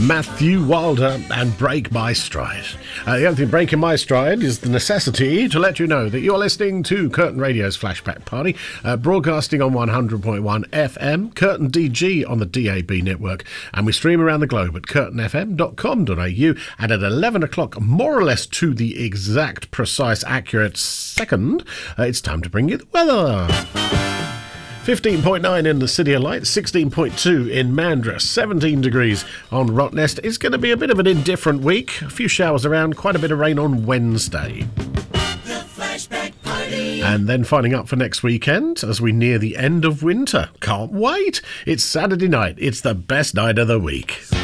Matthew Wilder and Break My Stride. The only thing breaking my stride is the necessity to let you know that you're listening to Curtin Radio's Flashback Party, broadcasting on 100.1 FM, Curtin DG on the DAB network, and we stream around the globe at curtinfm.com.au, and at 11 o'clock, more or less to the exact, precise, accurate second, it's time to bring you the weather. 15.9 in the City of Lights, 16.2 in Mandurah, 17 degrees on Rottnest. It's going to be a bit of an indifferent week. A few showers around, quite a bit of rain on Wednesday. The Flashback Party. And then finding up for next weekend as we near the end of winter. Can't wait. It's Saturday night. It's the best night of the week.